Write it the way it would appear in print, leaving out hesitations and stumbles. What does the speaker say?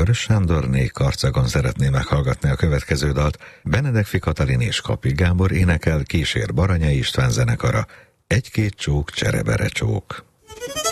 Vörös Sándorné Karcagon szeretné meghallgatni a következő dalt. Benedek Katalin és Kapik Gábor énekel, kísér Baranya István zenekara. Egy-két csók, cserebere csók.